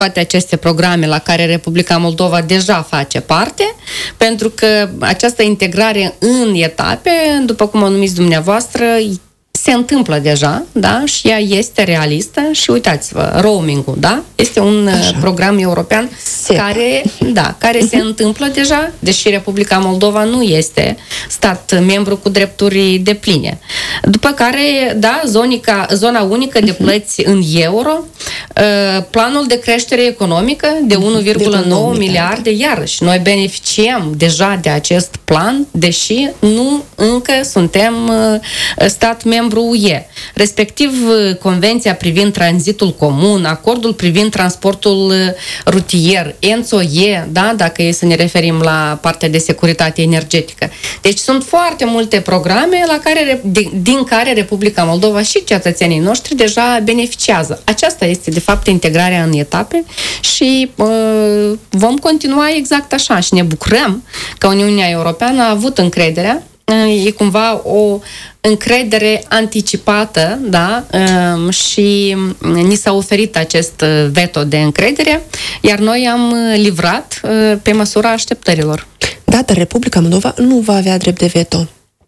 toate aceste programe la care Republica Moldova deja face parte, pentru că această integrare în etape, după cum o numiți dumneavoastră, se întâmplă deja, da? Și ea este realistă și uitați-vă, roaming-ul, da? Este un program european care se întâmplă deja, deși Republica Moldova nu este stat membru cu drepturi depline. După care, da, zona unică de plăți în euro, planul de creștere economică de 1,9 miliarde, iarăși, noi beneficiem deja de acest plan, deși nu încă suntem stat membru UE. Respectiv, Convenția privind tranzitul comun, acordul privind transportul rutier, ENTSO-E, da, dacă e să ne referim la partea de securitate energetică. Deci sunt foarte multe programe din care Republica Moldova și cetățenii noștri deja beneficiază. Aceasta este, de fapt, integrarea în etape și vom continua exact așa și ne bucurăm că Uniunea Europeană a avut încrederea. E cumva o încredere anticipată, da? Și ni s-a oferit acest veto de încredere, iar noi am livrat pe măsura așteptărilor. Da, dar Republica Moldova nu va avea drept de veto.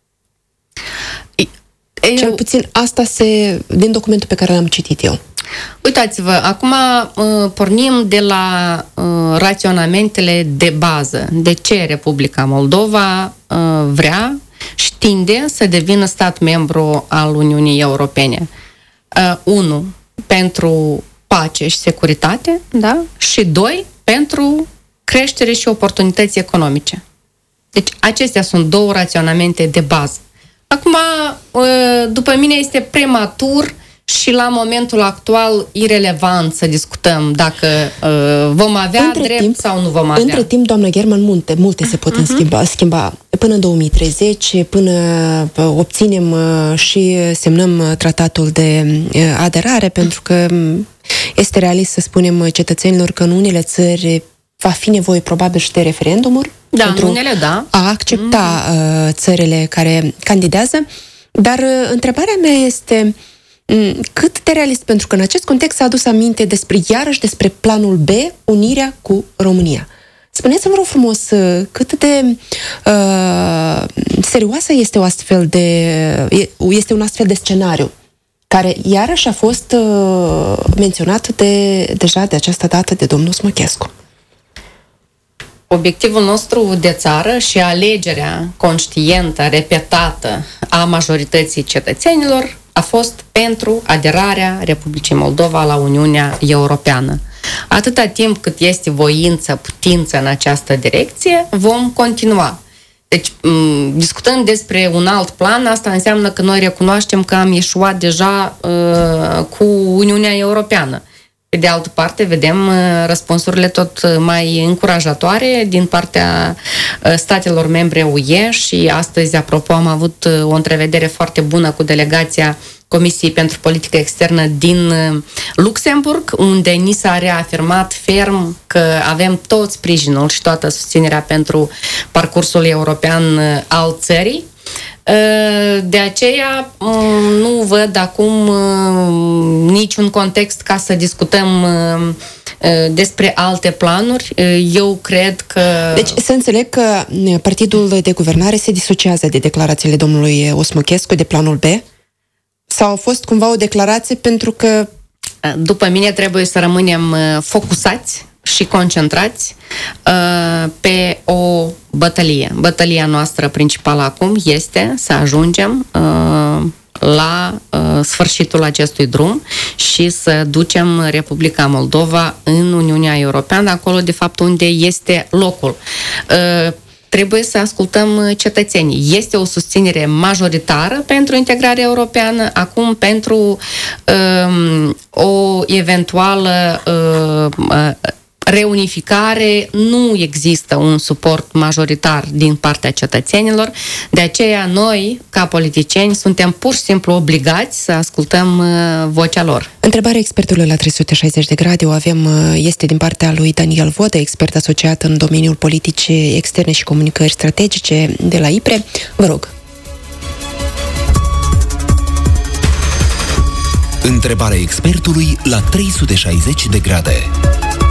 Cel puțin asta din documentul pe care l-am citit eu. Uitați-vă, acum pornim de la raționamentele de bază. De ce Republica Moldova vrea și tinde să devină stat membru al Uniunii Europene? 1. Pentru pace și securitate, da? Și 2. Pentru creștere și oportunități economice. Deci acestea sunt două raționamente de bază. Acum, după mine, este prematur și la momentul actual irelevant să discutăm dacă vom avea drept sau nu vom avea. Între timp, doamna German, multe se pot schimba până în 2030, până obținem și semnăm tratatul de aderare, pentru că este realist să spunem cetățenilor că în unele țări va fi nevoie probabil și de referendumuri pentru a accepta țările care candidează. Dar întrebarea mea este cât de realist, pentru că în acest context s-a adus aminte iarăși despre planul B, unirea cu România. Spuneți-mi, vă rog frumos, cât de serioasă este un astfel de scenariu, care iarăși a fost menționat deja de această dată de domnul Smochescu. Obiectivul nostru de țară și alegerea conștientă, repetată a majorității cetățenilor a fost pentru aderarea Republicii Moldova la Uniunea Europeană. Atâta timp cât este voință, putință în această direcție, vom continua. Deci, discutând despre un alt plan, asta înseamnă că noi recunoaștem că am ieșuat deja cu Uniunea Europeană. Pe de altă parte, vedem răspunsurile tot mai încurajatoare din partea statelor membre UE și astăzi, apropo, am avut o întrevedere foarte bună cu delegația Comisiei pentru Politică Externă din Luxemburg, unde ni s-a reafirmat ferm că avem tot sprijinul și toată susținerea pentru parcursul european al țării. De aceea nu văd acum niciun context ca să discutăm despre alte planuri. Eu cred că... Deci să înțeleg că partidul de guvernare se disociază de declarațiile domnului Osmochescu de planul B? Sau a fost cumva o declarație pentru că... După mine trebuie să rămânem focusați și concentrați pe o bătălie. Bătălia noastră principală acum este să ajungem la sfârșitul acestui drum și să ducem Republica Moldova în Uniunea Europeană, acolo de fapt unde este locul. Trebuie să ascultăm cetățenii. Este o susținere majoritară pentru integrarea europeană, acum pentru o eventuală reunificare nu există un suport majoritar din partea cetățenilor, de aceea noi, ca politicieni, suntem pur și simplu obligați să ascultăm vocea lor. Întrebarea expertului la 360 de grade o avem, este din partea lui Daniel Vodă, expert asociat în domeniul politicii externe și comunicări strategice de la IPRE. Vă rog. Întrebarea expertului la 360 de grade.